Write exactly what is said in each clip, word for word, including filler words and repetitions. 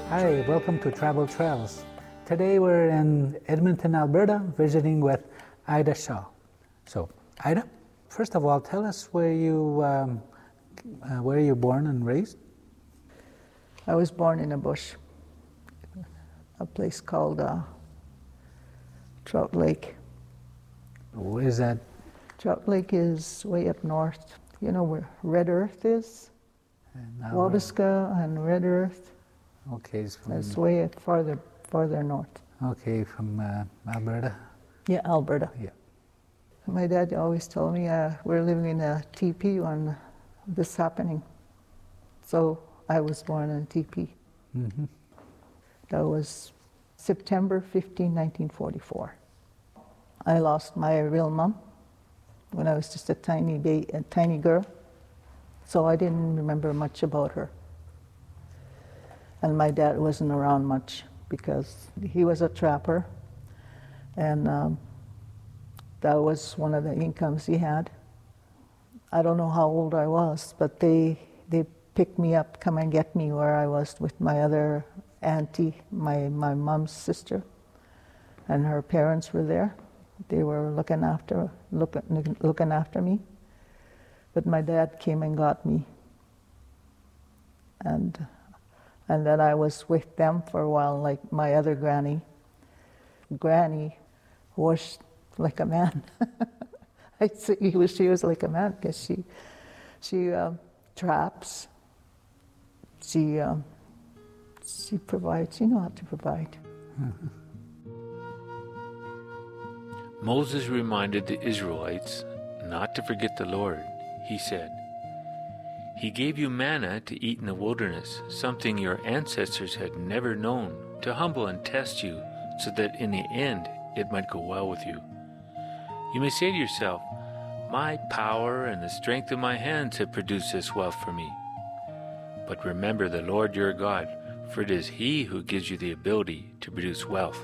Hi, welcome to Travel Trails. Today we're in Edmonton, Alberta, visiting with Ida Shaw. So, Ida, first of all, tell us where you um, uh, where you born and raised. I was born in a bush, a place called uh, Trout Lake. Where is that? Trout Lake is way up north. You know where Red Earth is? Wabasca and Red Earth. Okay, it's from, That's way farther farther north. okay, from uh, Alberta. Yeah, Alberta. Yeah. My dad always told me uh, we're living in a teepee when this happening. So I was born in a teepee. Mm-hmm. That was September fifteenth, nineteen forty-four. I lost my real mom when I was just a tiny ba- a tiny girl. So I didn't remember much about her. And my dad wasn't around much because he was a trapper, and um, that was one of the incomes he had. I don't know how old I was, but they they picked me up, come and get me where I was with my other auntie, my, my mom's sister, and her parents were there. They were looking after looking looking after me. But my dad came and got me, and and then I was with them for a while, like my other granny. Granny was like a man. I'd say he was, she was like a man because she she uh, traps. She um, she provides. She knew how to provide. Moses reminded the Israelites not to forget the Lord. He said, "He gave you manna to eat in the wilderness, something your ancestors had never known, to humble and test you, so that in the end it might go well with you. You may say to yourself, 'My power and the strength of my hands have produced this wealth for me.' But remember the Lord your God, for it is He who gives you the ability to produce wealth."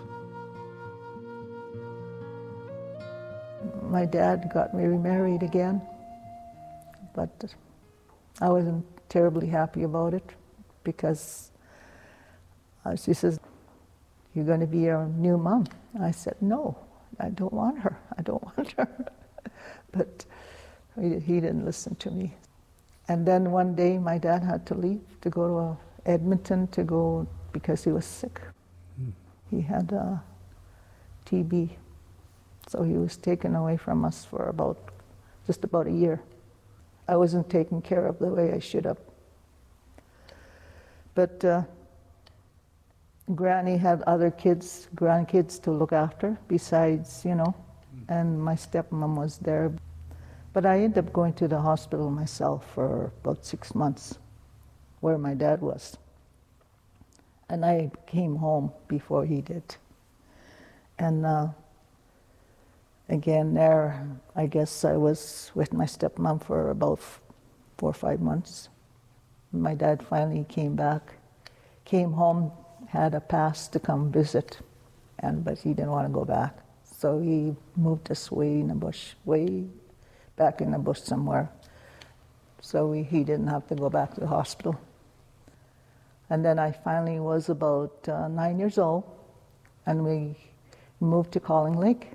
My dad got me remarried again, but I wasn't terribly happy about it because uh, she says, "You're going to be your new mom." I said, "No, I don't want her. I don't want her." But he, he didn't listen to me. And then one day my dad had to leave to go to uh, Edmonton to go because he was sick. Mm. He had uh, T B. So he was taken away from us for about, just about a year. I wasn't taken care of the way I should have. But uh, Granny had other kids, grandkids to look after besides, you know, and my stepmom was there. But I ended up going to the hospital myself for about six months, where my dad was. And I came home before he did. And uh, Again, there, I guess I was with my stepmom for about four or five months. My dad finally came back, came home, had a pass to come visit, and but he didn't want to go back. So he moved us way in the bush, way back in the bush somewhere. So we, he didn't have to go back to the hospital. And then I finally was about uh, nine years old, and we moved to Calling Lake.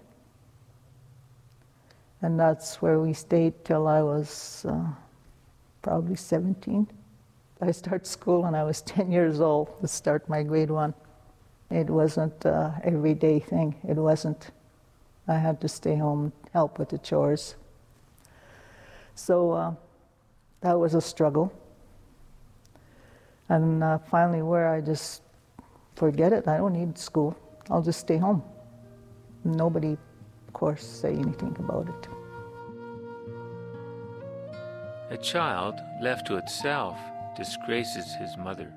And that's where we stayed till I was uh, probably seventeen. I started school when I was ten years old to start my grade one. It wasn't an everyday thing. It wasn't. I had to stay home, help with the chores. So uh, that was a struggle. And uh, finally where I just, forget it, I don't need school. I'll just stay home. Nobody, of course, say anything about it. A child left to itself disgraces his mother.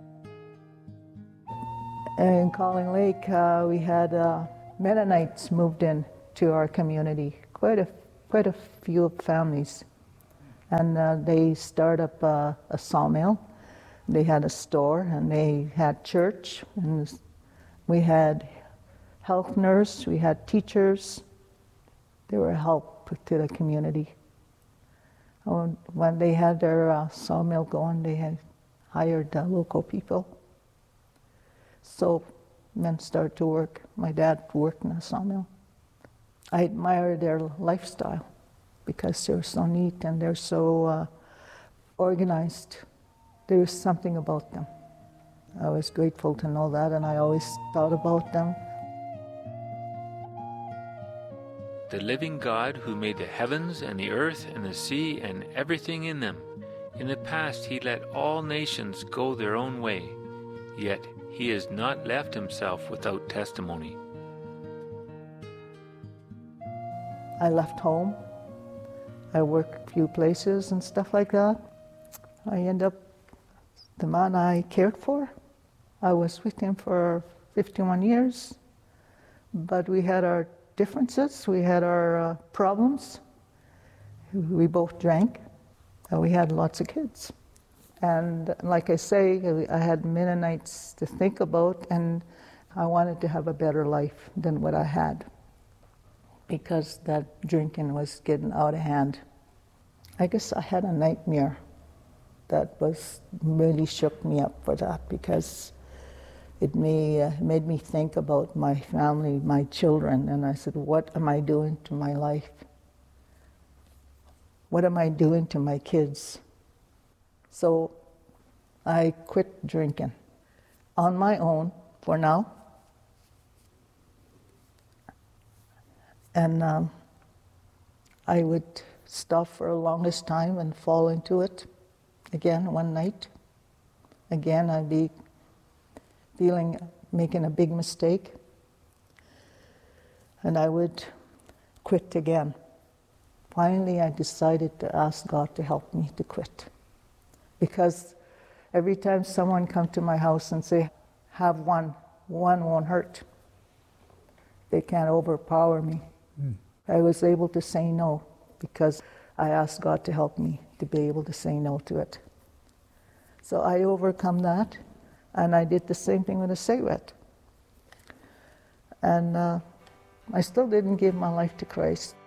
In Calling Lake, uh, we had uh, Mennonites moved in to our community, quite a quite a few families, and uh, they started up uh, a sawmill. They had a store, and they had church, and we had health nurse, we had teachers. They were a help to the community. When they had their uh, sawmill going, they had hired uh, local people. So men started to work. My dad worked in a sawmill. I admire their lifestyle because they're so neat and they're so uh, organized. There was something about them. I was grateful to know that, and I always thought about them. The living God who made the heavens and the earth and the sea and everything in them. In the past he let all nations go their own way, yet he has not left himself without testimony. I left home. I worked a few places and stuff like that. I end up, the man I cared for, I was with him for fifty-one years, but we had our differences, we had our uh, problems. We both drank, and we had lots of kids. And like I say, I had Mennonites to think about, and I wanted to have a better life than what I had, because that drinking was getting out of hand. I guess I had a nightmare that was really shook me up for that, because it may, uh, made me think about my family, my children, and I said, what am I doing to my life? What am I doing to my kids? So I quit drinking on my own for now. And um, I would stop for the longest time and fall into it again one night. Again, I'd be feeling, making a big mistake. And I would quit again. Finally, I decided to ask God to help me to quit. Because every time someone come to my house and say, have one, one won't hurt. They can't overpower me. Mm. I was able to say no because I asked God to help me to be able to say no to it. So I overcome that, and I did the same thing with a cigarette. And uh, I still didn't give my life to Christ.